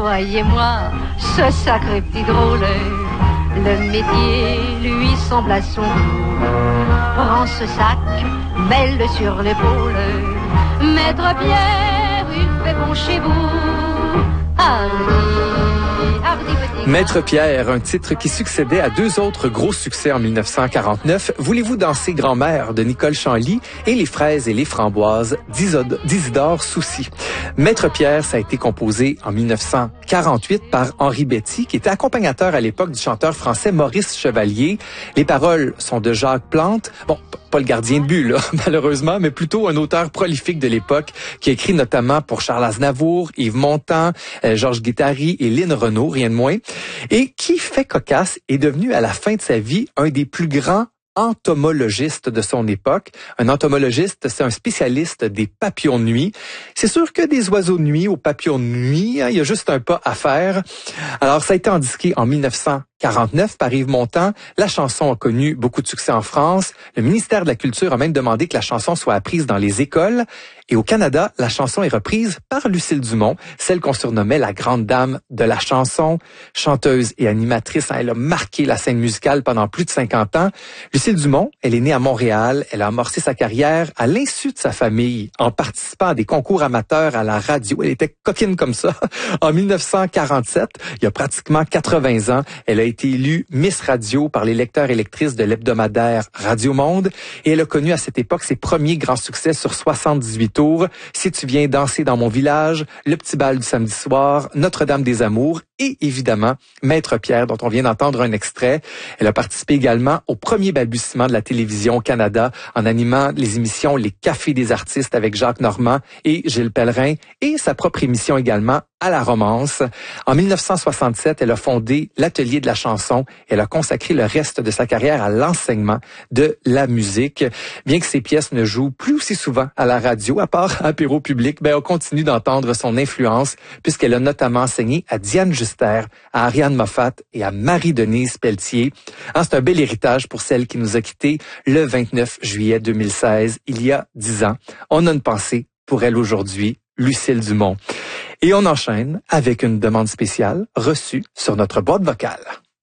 croyez-moi, ce sacré petit drôle, le métier lui semble à son goût. Prends ce sac, mets-le sur l'épaule, Maître Pierre, il fait bon chez vous. Maître Pierre, un titre qui succédait à deux autres gros succès en 1949, Voulez-vous danser grand-mère de Nicole Chanly et Les fraises et les framboises d'Isidore Soucy. Maître Pierre, ça a été composé en 1948 par Henri Betty, qui était accompagnateur à l'époque du chanteur français Maurice Chevalier. Les paroles sont de Jacques Plante. Bon, pas le gardien de but, là, malheureusement, mais plutôt un auteur prolifique de l'époque qui a écrit notamment pour Charles Aznavour, Yves Montand, Georges Guittari et Lynn Renaud, rien de moins. Et qui fait cocasse est devenu à la fin de sa vie un des plus grands entomologiste de son époque. Un entomologiste, c'est un spécialiste des papillons de nuit. C'est sûr que des oiseaux de nuit aux papillons de nuit, il y a juste un pas à faire. Alors, ça a été indiqué en 1949 par Yves Montand. La chanson a connu beaucoup de succès en France. Le ministère de la Culture a même demandé que la chanson soit apprise dans les écoles. Et au Canada, la chanson est reprise par Lucille Dumont, celle qu'on surnommait la grande dame de la chanson. Chanteuse et animatrice, elle a marqué la scène musicale pendant plus de 50 ans. Lucille Dumont, elle est née à Montréal. Elle a amorcé sa carrière à l'insu de sa famille en participant à des concours amateurs à la radio. Elle était coquine comme ça. En 1947, il y a pratiquement 80 ans, elle a été élue Miss Radio par les lecteurs et lectrices de l'hebdomadaire Radio Monde. Et elle a connu à cette époque ses premiers grands succès sur 78 tours. Si tu viens danser dans mon village, Le petit bal du samedi soir, Notre-Dame des Amours et évidemment Maître Pierre dont on vient d'entendre un extrait. Elle a participé également au premier balbutiement de la télévision au Canada en animant les émissions Les Cafés des artistes avec Jacques Normand et Gilles Pellerin et sa propre émission également à la romance. En 1967, elle a fondé l'Atelier de la chanson. Elle a consacré le reste de sa carrière à l'enseignement de la musique. Bien que ses pièces ne jouent plus aussi souvent à la radio, à part apéro public, on continue d'entendre son influence puisqu'elle a notamment enseigné à Diane Juster, à Ariane Moffat et à Marie-Denise Pelletier. C'est un bel héritage pour celle qui nous a quittés le 29 juillet 2016, il y a 10 ans. On a une pensée pour elle aujourd'hui, Lucille Dumont. Et on enchaîne avec une demande spéciale reçue sur notre boîte vocale.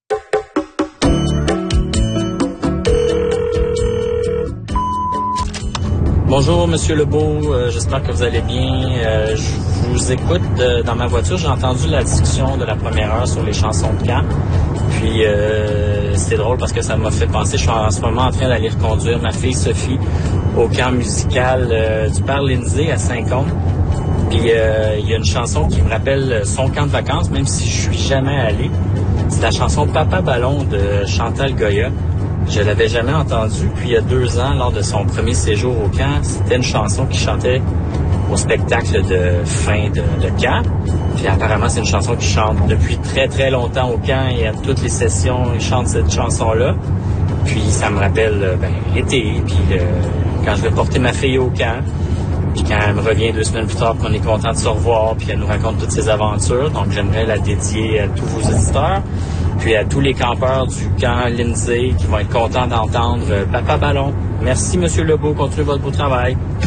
Bonjour, Monsieur Lebeau. J'espère que vous allez bien. Je vous écoute dans ma voiture. J'ai entendu la discussion de la première heure sur les chansons de camp. Puis, c'est drôle parce que ça m'a fait penser. Je suis en ce moment en train d'aller reconduire ma fille Sophie au camp musical du Père Lindsay à Saint-Côme. Puis, il y a une chanson qui me rappelle son camp de vacances, même si je suis jamais allé. C'est la chanson Papa Ballon de Chantal Goya. Je l'avais jamais entendue. Puis il y a 2 ans, lors de son premier séjour au camp, c'était une chanson qu'il chantait au spectacle de fin de camp. Puis apparemment, c'est une chanson qu'il chante depuis très très longtemps au camp et à toutes les sessions, il chante cette chanson-là. Puis ça me rappelle l'été, puis quand je vais porter ma fille au camp. Puis quand elle me revient 2 semaines plus tard, qu'on est content de se revoir, puis qu'elle nous raconte toutes ses aventures. Donc j'aimerais la dédier à tous vos auditeurs. Puis à tous les campeurs du camp Lindsay qui vont être contents d'entendre Papa Ballon. Merci, Monsieur Lebeau. Continuez votre beau travail.